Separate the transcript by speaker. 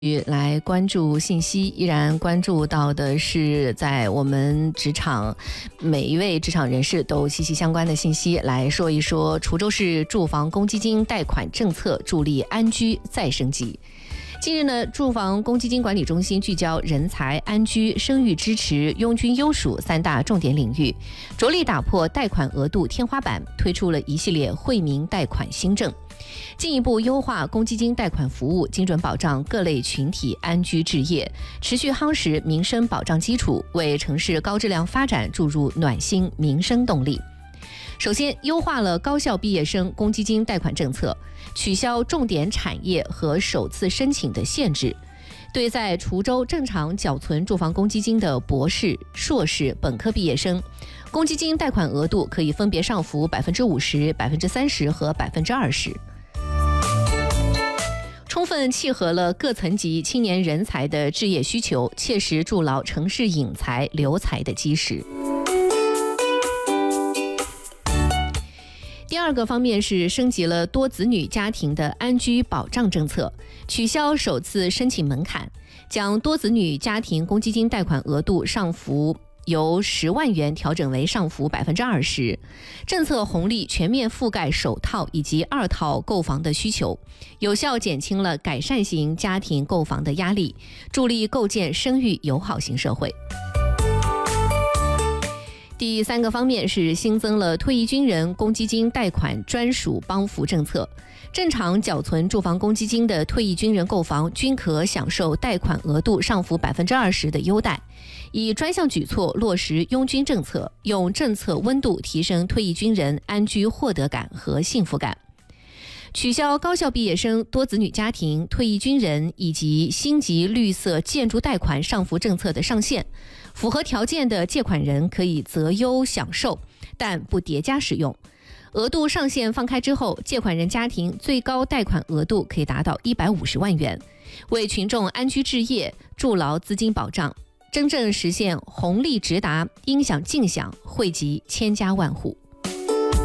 Speaker 1: 来关注信息，依然关注到的是在我们职场每一位职场人士都息息相关的信息，来说一说滁州市住房公积金贷款政策助力安居再升级。近日呢，住房公积金管理中心聚焦人才、安居、生育支持、拥军优属三大重点领域，着力打破贷款额度天花板，推出了一系列惠民贷款新政，进一步优化公积金贷款服务，精准保障各类群体安居置业，持续夯实民生保障基础，为城市高质量发展注入暖心民生动力。首先，优化了高校毕业生公积金贷款政策，取消重点产业和首次申请的限制，对在滁州正常缴存住房公积金的博士、硕士、本科毕业生，公积金贷款额度可以分别上浮50%、30%和20%。充分契合了各层级青年人才的置业需求，切实筑牢城市引才留才的基石。第二个方面是升级了多子女家庭的安居保障政策，取消首次申请门槛，将多子女家庭公积金贷款额度上浮由10万元调整为上浮20%，政策红利全面覆盖首套以及二套购房的需求，有效减轻了改善型家庭购房的压力，助力构建生育友好型社会。第三个方面是新增了退役军人公积金贷款专属帮扶政策，正常缴存住房公积金的退役军人购房均可享受贷款额度上浮20%的优待，以专项举措落实拥军政策，用政策温度提升退役军人安居获得感和幸福感。取消高校毕业生、多子女家庭、退役军人以及星级绿色建筑贷款上浮政策的上限，符合条件的借款人可以择优享受，但不叠加使用。额度上限放开之后，借款人家庭最高贷款额度可以达到150万元，为群众安居置业筑牢资金保障，真正实现红利直达、应享尽享，惠及千家万户。